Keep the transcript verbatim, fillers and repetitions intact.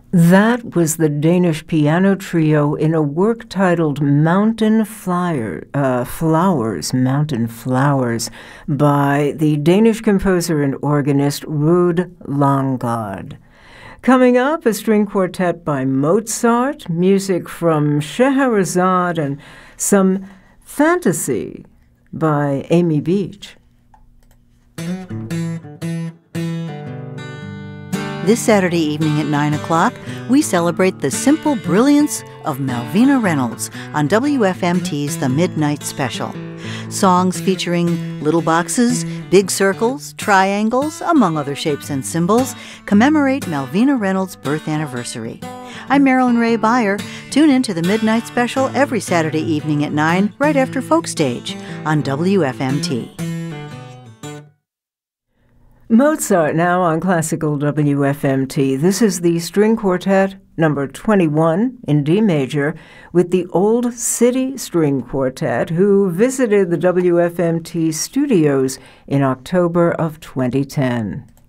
That was the Danish piano trio in a work titled Mountain Flyer, uh, Flowers, Mountain Flowers, by the Danish composer and organist Ruud Langgaard. Coming up, a string quartet by Mozart, music from Scheherazade, and some fantasy by Amy Beach. This Saturday evening at nine o'clock, we celebrate the simple brilliance of Malvina Reynolds on W F M T's The Midnight Special. Songs featuring little boxes, big circles, triangles, among other shapes and symbols, commemorate Malvina Reynolds' birth anniversary. I'm Marilyn Ray Beyer. Tune in to The Midnight Special every Saturday evening at nine, right after Folk Stage on W F M T. Mozart now on Classical W F M T. This is the string quartet number twenty-one in D major with the Old City String Quartet, who visited the W F M T studios in October of twenty ten.